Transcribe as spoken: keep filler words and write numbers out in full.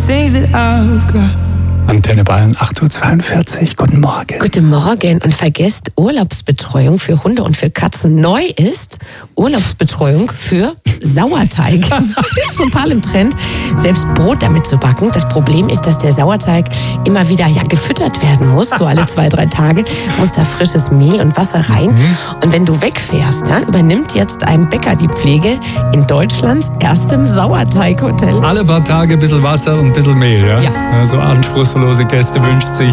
things that I've got. Antenne Bayern, acht Uhr zweiundvierzig. Guten Morgen. Guten Morgen und vergesst, Urlaubsbetreuung für Hunde und für Katzen. Neu ist Urlaubsbetreuung für Sauerteig. Ist total im Trend, selbst Brot damit zu backen. Das Problem ist, dass der Sauerteig immer wieder ja gefüttert werden muss. So alle zwei, drei Tage muss da frisches Mehl und Wasser rein. Mhm. Und wenn du wegfährst, ja, übernimmt jetzt ein Bäcker die Pflege in Deutschlands erstem Sauerteighotel. Alle paar Tage ein bisschen Wasser und ein bisschen Mehl, ja? Ja. Also anspruchslose Gäste wünscht sich